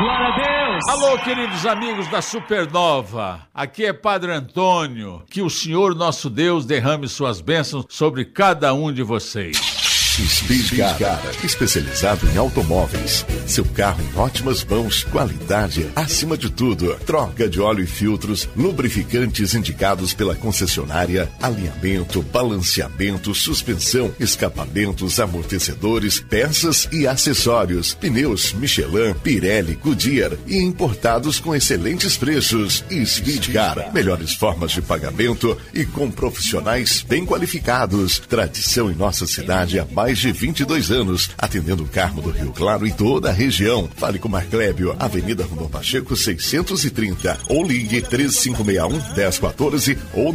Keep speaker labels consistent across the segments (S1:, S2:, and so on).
S1: Glória a Deus!
S2: Alô, queridos amigos da Supernova, aqui é Padre Antônio, que o Senhor nosso Deus derrame suas bênçãos sobre cada um de vocês.
S3: Speed Car, especializado em automóveis. Seu carro em ótimas mãos, qualidade acima de tudo. Troca de óleo e filtros, lubrificantes indicados pela concessionária, alinhamento, balanceamento, suspensão, escapamentos, amortecedores, peças e acessórios. Pneus Michelin, Pirelli, Goodyear e importados com excelentes preços. Speed Car, melhores formas de pagamento e com profissionais bem qualificados. Tradição em nossa cidade há mais de 22 anos, atendendo o Carmo do Rio Claro e toda a região. Fale com Marclébio, Avenida Rondon Pacheco 630, ou ligue 3561-1014 ou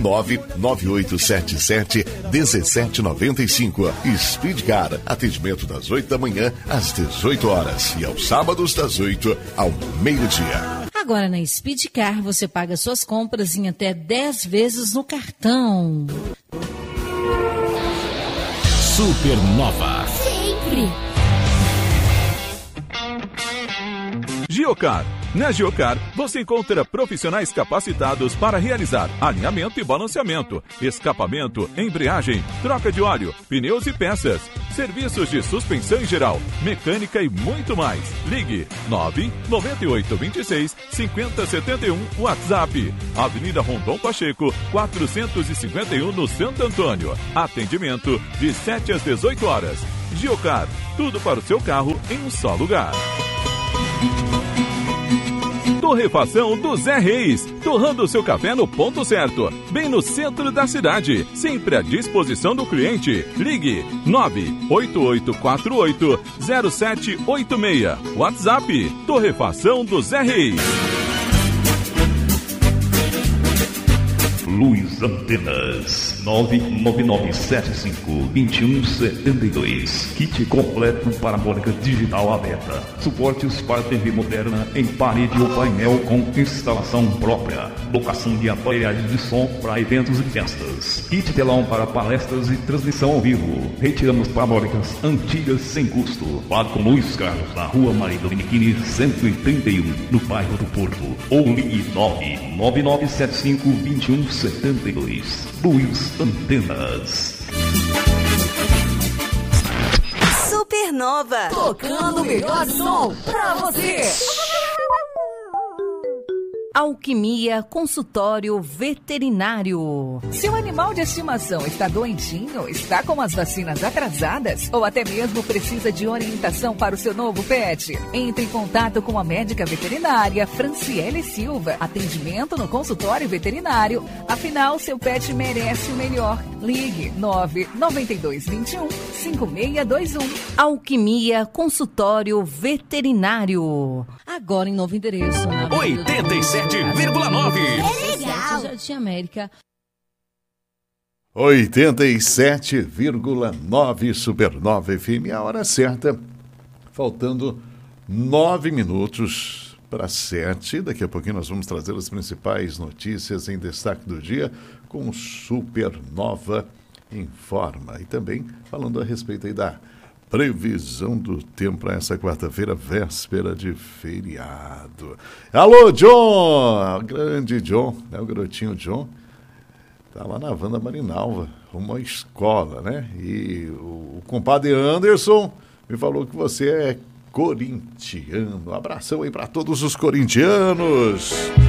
S3: 99877-1795. Speed Car, atendimento das 8 da manhã às 18 horas e aos sábados das 8 ao meio-dia.
S4: Agora na Speed Car você paga suas compras em até 10 vezes no cartão.
S5: Supernova.
S4: Sempre.
S6: Giocar. Na Giocar, você encontra profissionais capacitados para realizar alinhamento e balanceamento, escapamento, embreagem, troca de óleo, pneus e peças, serviços de suspensão em geral, mecânica e muito mais. Ligue 99826-5071, WhatsApp. Avenida Rondon Pacheco, 451 no Santo Antônio. Atendimento de 7 às 18 horas. Giocar, tudo para o seu carro em um só lugar. Torrefação do Zé Reis, torrando o seu café no ponto certo, bem no centro da cidade, sempre à disposição do cliente. Ligue 988480786. WhatsApp, Torrefação do Zé Reis.
S7: Luz Antenas 99975-2172. Kit completo parabólica digital aberta. Suportes para TV moderna em parede ou painel com instalação própria. Locação de aparelhagem de som para eventos e festas. Kit telão para palestras e transmissão ao vivo. Retiramos parabólicas antigas sem custo. Fale com Luiz Carlos na Rua Maria Dominiquini 131, no bairro do Porto. Ou ligue 99975-2172. Luz Antenas.
S8: Supernova, tocando o melhor som pra você.
S4: Alquimia Consultório Veterinário.
S9: Se o animal de estimação está doentinho, está com as vacinas atrasadas ou até mesmo precisa de orientação para o seu novo pet, entre em contato com a médica veterinária Franciele Silva. Atendimento no consultório veterinário. Afinal, seu pet merece o melhor. Ligue 99221-5621.
S4: Alquimia Consultório Veterinário. Agora em novo endereço.
S5: 87,9.
S4: É legal. Jardim América.
S3: 87,9 Supernova FM, a hora certa. Faltando 9 minutos para 7. Daqui a pouquinho nós vamos trazer as principais notícias em destaque do dia com Supernova Informa. E também falando a respeito aí da previsão do tempo para essa quarta-feira, véspera de feriado. Alô, John! Grande John, né? O garotinho John tá lá na Wanda Marinalva, rumo à escola, né? E o compadre Anderson me falou que você é corintiano. Um abração aí para todos os corintianos.